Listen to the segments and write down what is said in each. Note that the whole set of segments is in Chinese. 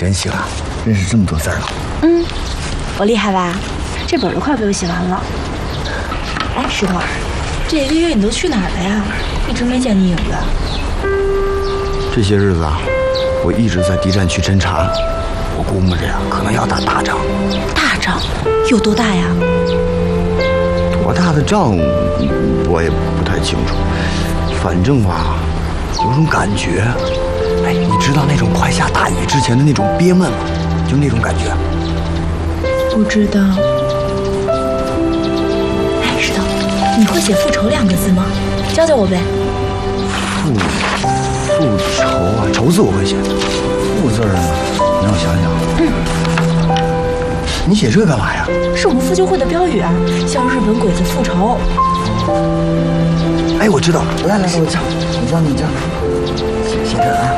真行啊，认识这么多字了。 嗯，我厉害吧？这本都快被我写完了。哎，石头，这1个月你都去哪儿了呀？一直没见你影子。 这些日子啊，我一直在敌占区侦察，我估摸着呀，可能要打大仗。 大仗？有多大呀？ 多大的仗，我也不太清楚。反正吧，有种感觉。哎，你知道那种快下大雨之前的那种憋闷吗？就那种感觉。 不知道。哎，石头，你会写复仇2个字吗？教教我呗。 复仇啊，仇字我会写。复字呢，你让我想想。你写这个干嘛呀？ 是我们复救会的标语啊，向日本鬼子复仇。 哎，我知道了，来，我教你教。写这啊。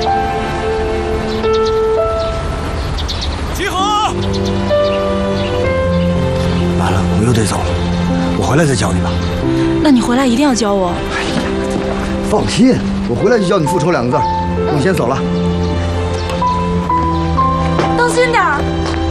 集合！ 完了，我又得走了，我回来再教你吧。 那你回来一定要教我。 放心，我回来就教你复仇2个字。我先走了。 当心点儿。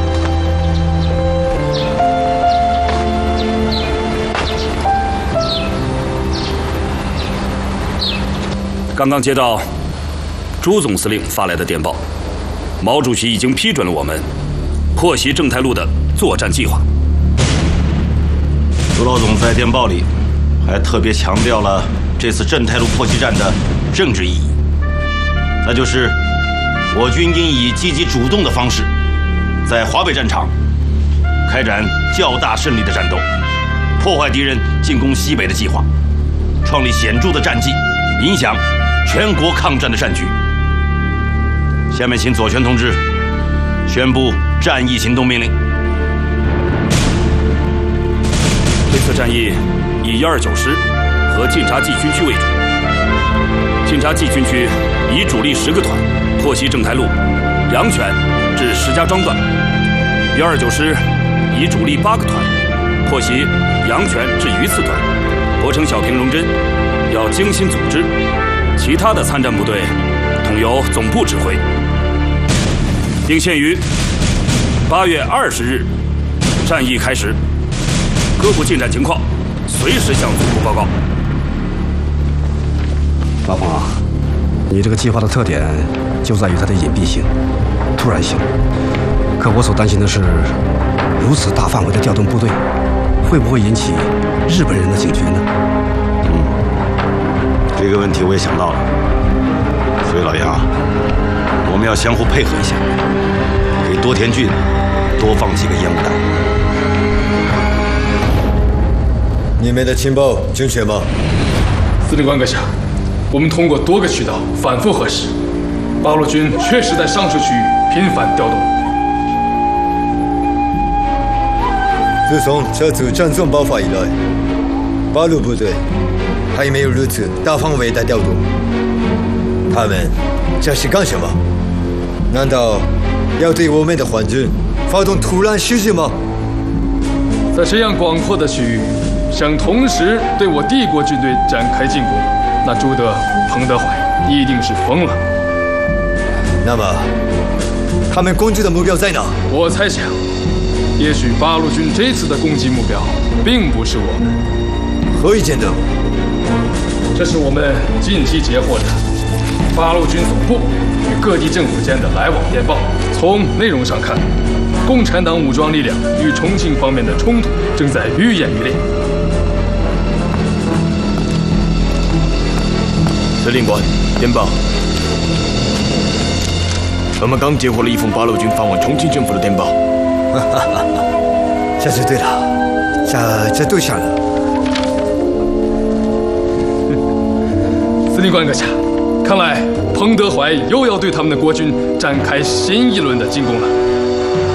刚刚接到朱总司令发来的电报，毛主席已经批准了我们破袭正太路的作战计划。 朱老总在电报里还特别强调了这次正太路破袭战的政治意义，那就是我军应以积极主动的方式，在华北战场开展较大胜利的战斗，破坏敌人进攻西北的计划，创立显著的战绩，影响全国抗战的战局。下面请左权同志宣布战役行动命令。 这次战役以129师和晋察冀军区为主，晋察冀军区以主力10个团破袭正太路、阳泉至石家庄段，129师以主力8个团破袭阳泉至榆次段，博城小平、荣臻要精心组织，其他的参战部队统由总部指挥，并限于8月20日战役开始，各部进展情况随时向总部报告。 老彭啊，你这个计划的特点就在于它的隐蔽性、突然性。可我所担心的是，如此大范围的调动部队，会不会引起日本人的警觉呢？ 这个问题我也想到了。所以老杨啊，我们要相互配合一下，给多田郡多放几个烟雾弹。 你们的情报正确吗？ 司令官阁下，我们通过多个渠道反复核实，八路军确实在上述区域频繁调动。 自从这次战争爆发以来，八路部队还没有如此大范围的调动。他们这是干什么？难道要对我们的环境发动突然袭击吗？ 在这样广阔的区域，想同时对我帝国军队展开进攻，那朱德、彭德怀一定是疯了。 那么，他们攻击的目标在哪？ 我猜想，也许八路军这次的攻击目标并不是我们。 何以见得？ 这是我们近期截获的八路军总部与各地政府间的来往电报。从内容上看，共产党武装力量与重庆方面的冲突正在愈演愈烈。 司令官，电报。我们刚接获了一封八路军发往重庆政府的电报。 这就对了，这对上了。 司令官阁下，看来彭德怀又要对他们的国军展开新一轮的进攻了。